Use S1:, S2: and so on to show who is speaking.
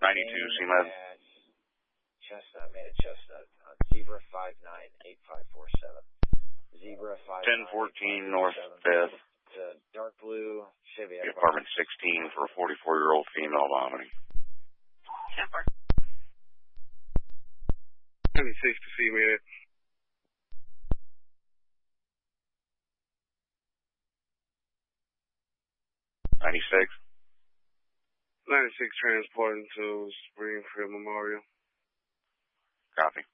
S1: 92, CMed.
S2: Chestnut, made a Chestnut. Zebra 598547. Zebra
S1: 1014 North 5th.
S2: Dark blue Chevy.
S1: Apartment 16 for a 44-year-old female vomiting.
S3: 10-4.
S4: 96 to CMed.
S1: 96.
S4: 96 transporting to Springfield Memorial.
S1: Copy.